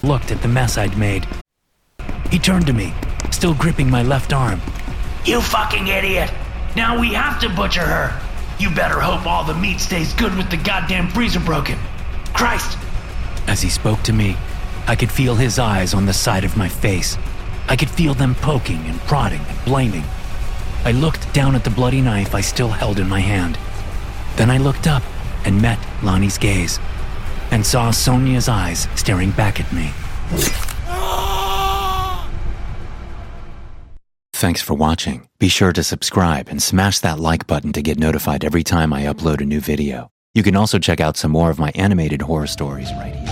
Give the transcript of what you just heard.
looked at the mess I'd made. He turned to me, still gripping my left arm. You fucking idiot! Now we have to butcher her! You better hope all the meat stays good with the goddamn freezer broken. Christ! As he spoke to me, I could feel his eyes on the side of my face. I could feel them poking and prodding and blaming. I looked down at the bloody knife I still held in my hand. Then I looked up and met Lonnie's gaze, and saw Sonia's eyes staring back at me. Thanks for watching. Be sure to subscribe and smash that like button to get notified every time I upload a new video. You can also check out some more of my animated horror stories right here.